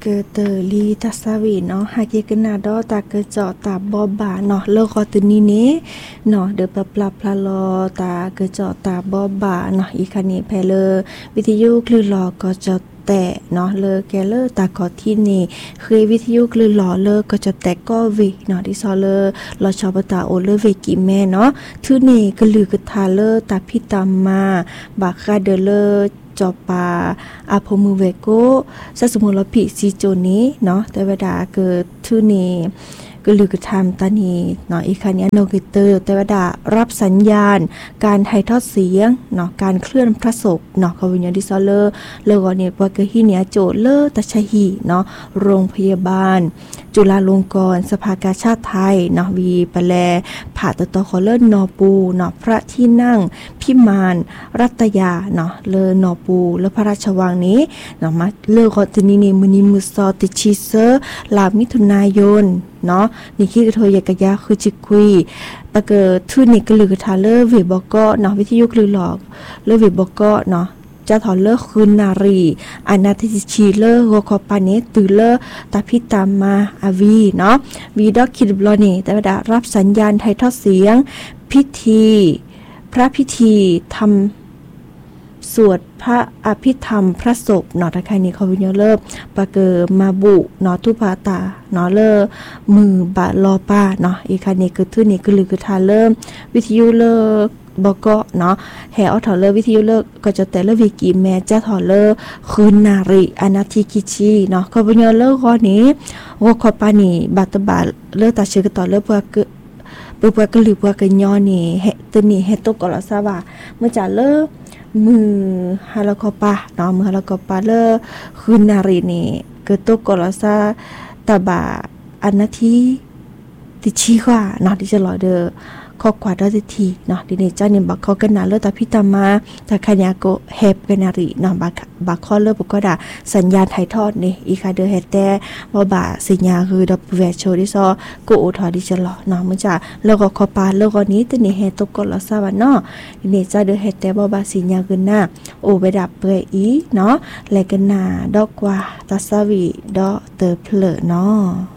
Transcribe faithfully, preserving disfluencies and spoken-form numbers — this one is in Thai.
กิดเตอลีทัศวีเนาะหากเกนาดอตาเกจอตาบอบาเนาะเลิกคอตุนี้เนเนาะเดปปลาพลาลอตาเกจอตาบอบาเนาะอีคันนี้แพเลวิทยุคลื่นลอก็จะแต่เนาะเลอแกเลอตากอที่นี่คือวิทยุคลื่นลอเลอก็จะแต่ก็วิเนาะที่ซอเลอลอชอบตาโอเลอเวกิแม่เนาะทื่อนี่ก็ลือกทาเลอตาพิตามมาบากคาเดเลอจอปาอาพมือเวโกซะสมมุติเราผิซีโจนี้เนาะแต่เวลาเกิดทื่อนี่ก็ลือกทำตานีเนาะอีกคันนี้โนกิเตอร์แต่ว่าดารับสัญญาณการถ่ายทอดเสียงเนาะการเคลื่อนพระศพเนาะเขาวิญญาณดิซอเลอร์เลอเนี่ยปกติเนี่ยโจเลอตะชะหีเนาะโรงพยาบาลจุฬาลงกรณ์สภากาชาติไทยเนาะวีปะแลผ่าตตอคอเลอร์นอปูเนาะพระที่นั่งพิมานรัตยาเนาะเลอนอปูและพระราชวังนี้เนาะมาเลอคอตินีนี่มุนิมุซอติชิเซอร์ลามิถุนายนเนาะนี่คิดกระโทยกะยาคือจิกุยปะเกิดทื่นนี่ก็ลือกทาเลอร์เวบอกก็เนาะวิทยุคลือหลอกเลอเวบอกก็เนาะจะถอนเลอคืนนารีอนาทิชีเลอร์โกคอปาเนตือเลอตาพิตามมาอาวีเนาะวีดอกคิดบลอนี่แต่ว่ารับสัญญาณไทยทอดเสียงพิธีพระพิธีทำสวดพระอภิธรรมพระศพเนาะตะไคนี้เขาวิญญาเลิบปะเกอมาบุเนาะทุพาตาเนาะเลอมือบาลอป้าเนาะอีคันนี้คือทื่อนี้คือลือคือทาเริ่มวิทยุเลิกบอก็เนาะแห่เอาถอเลอร์วิทยุเลิกก็จะแต่ละวิกิแม่จะถอเลอร์คืนนารีอนาทิกิชีเนาะเขาวิญญาเลิกข้อนี้ว่าขอปานี่บาตบาเลิกตาชื่อก็ต่อเลิกเพื่อเพื่อเพื่อก็หรือเพื่อกันย่อนี่เฮตัวนี้เฮตกก็ละซาว่าเมื่อจะเลิกมือฮาลากอปาเนาะมือฮาลากอปาเลอคืนนารีนี่เกิดตกกอลาซาตาบาอันนาทีติชีกว่าเนาะที่จะรอเดอข้อกว่าดอทีเนาะดิเนจ้านี่บักเขากันนาเลอตาพิตามาตาคัญญาโกเฮบกันนารีเนาะบักบักข้อเลอบุก็ดาสัญญาณถ่ายทอดนี่อีคาเดอเฮแต่ว่าบาสัญญาคือดับเวโชดิซอโกโอทอดิจะรอเนาะมันจะแล้วก็ขอปาแล้วก็นี้ตัวนี้เฮตกกอลาซาว่าเนาะดิเนจ้าเดอเฮแต่บ่บาสัญญาคือหน้าโอไปดับเปยอีเนาะและกันนาดอกกว่าตาซาวีดอเตอเพลเนาะ